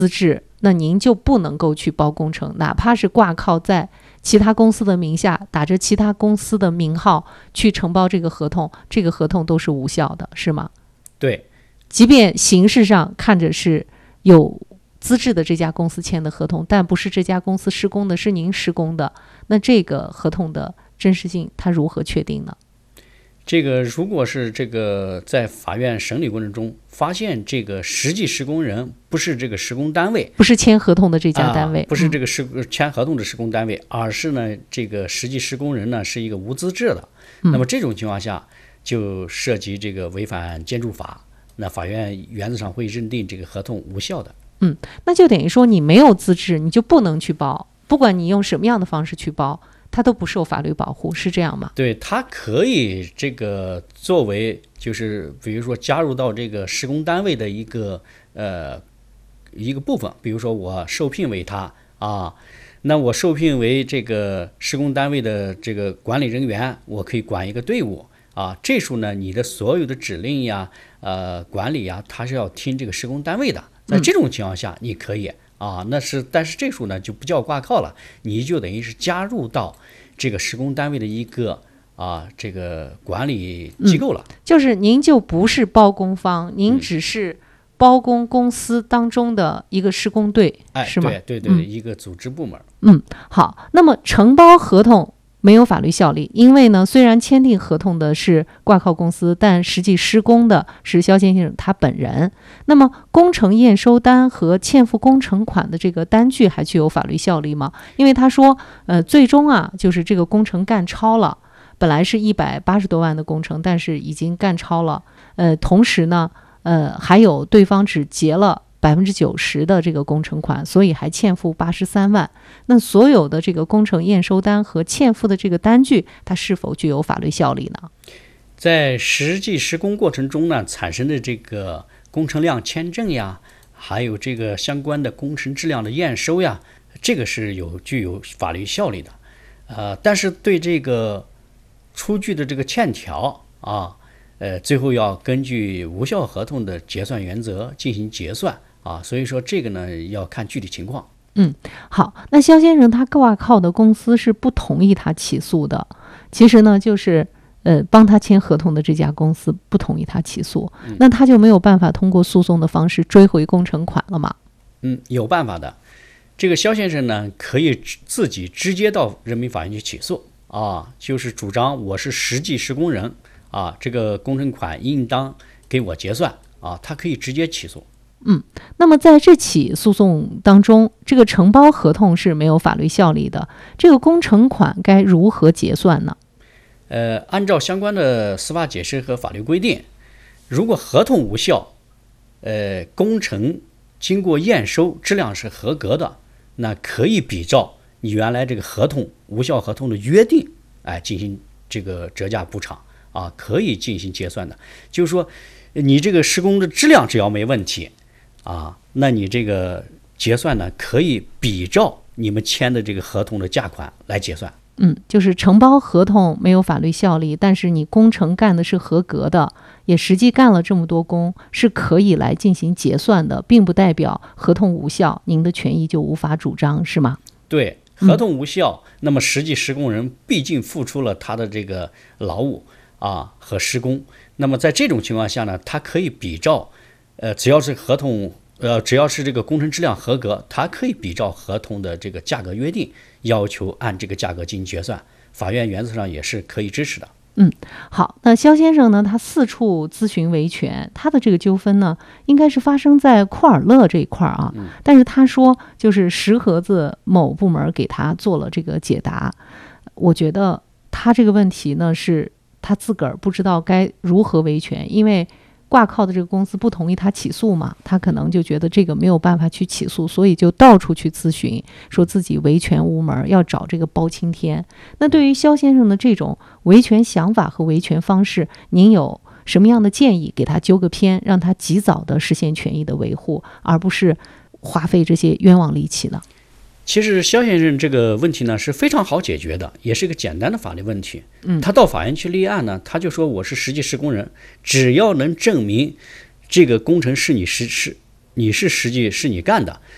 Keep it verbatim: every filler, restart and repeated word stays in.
资质，那您就不能够去包工程，哪怕是挂靠在其他公司的名下，打着其他公司的名号去承包这个合同，这个合同都是无效的，是吗？ 对， 即便形式上看着是有资质的这家公司签的合同，但不是这家公司施工的，是您施工的，那这个合同的真实性它如何确定呢？ 这个如果是这个在法院审理过程中发现这个实际施工人不是这个施工单位， 不是签合同的这家单位， 啊、不是这个施、嗯、签合同的施工单位，而是呢这个实际施工人呢是一个无资质的、嗯、那么这种情况下就涉及这个违反建筑法，那法院原则上会认定这个合同无效的。 嗯，那就等于说你没有资质你就不能去包，不管你用什么样的方式去包，它都不受法律保护，是这样吗？ 对，它可以这个作为就是比如说加入到这个施工单位的一个呃一个部分，比如说我受聘为他啊，那我受聘为这个施工单位的这个管理人员，我可以管一个队伍啊，这时候呢你的所有的指令呀呃管理呀，它是要听这个施工单位的，在这种情况下你可以、嗯啊，那是，但是这时候呢就不叫挂靠了，你就等于是加入到这个施工单位的一个啊这个管理机构了、 嗯、就是您就不是包工方，您只是包工公司当中的一个施工队、 嗯、 是吗？ 对对对、嗯、一个组织部门。 嗯，好，那么承包合同没有法律效力，因为呢，虽然签订合同的是挂靠公司，但实际施工的是肖先生他本人。那么工程验收单和欠付工程款的这个单据还具有法律效力吗？因为他说，呃，最终啊，就是这个工程干超了，本来是一百八十多万的工程，但是已经干超了。呃，同时呢，呃，还有对方只结了百分之九十的这个工程款，所以还欠付八十三万。那所有的这个工程验收单和欠付的这个单据，它是否具有法律效力呢？ 在实际施工过程中呢，产生的这个工程量签证呀，还有这个相关的工程质量的验收呀，这个是有具有法律效力的。呃，但是对这个出具的这个欠条啊，呃，最后要根据无效合同的结算原则进行结算啊，所以说这个呢要看具体情况。 嗯，好，那肖先生他挂靠的公司是不同意他起诉的，其实呢就是呃帮他签合同的这家公司不同意他起诉、嗯、那他就没有办法通过诉讼的方式追回工程款了吗？ 嗯，有办法的。这个肖先生呢可以自己直接到人民法院去起诉啊，就是主张我是实际施工人啊，这个工程款应当给我结算啊，他可以直接起诉。 嗯，那么在这起诉讼当中，这个承包合同是没有法律效力的，这个工程款该如何结算呢？ 呃，按照相关的司法解释和法律规定，如果合同无效，呃，工程经过验收质量是合格的，那可以比照你原来这个合同无效合同的约定，哎，进行这个折价补偿啊，可以进行结算的。就是说，你这个施工的质量只要没问题啊，那你这个结算呢，可以比照你们签的这个合同的价款来结算。 嗯，就是承包合同没有法律效力，但是你工程干的是合格的，也实际干了这么多工，是可以来进行结算的，并不代表合同无效，您的权益就无法主张，是吗？ 对，合同无效、嗯、那么实际施工人毕竟付出了他的这个劳务啊和施工，那么在这种情况下呢，他可以比照呃，只要是合同，呃，只要是这个工程质量合格，它可以比照合同的这个价格约定，要求按这个价格进行决算。法院原则上也是可以支持的。 嗯，好，那肖先生呢，他四处咨询维权，他的这个纠纷呢，应该是发生在库尔勒这一块啊。嗯、但是他说，就是石河子某部门给他做了这个解答。我觉得他这个问题呢，是他自个儿不知道该如何维权，因为挂靠的这个公司不同意他起诉嘛，他可能就觉得这个没有办法去起诉，所以就到处去咨询，说自己维权无门，要找这个包青天。那对于肖先生的这种维权想法和维权方式，您有什么样的建议给他纠个偏，让他及早的实现权益的维护，而不是花费这些冤枉力气呢？ 其实肖先生这个问题呢是非常好解决的，也是一个简单的法律问题。 嗯， 他到法院去立案呢，他就说我是实际施工人，只要能证明这个工程是你实是你是实际是你干的，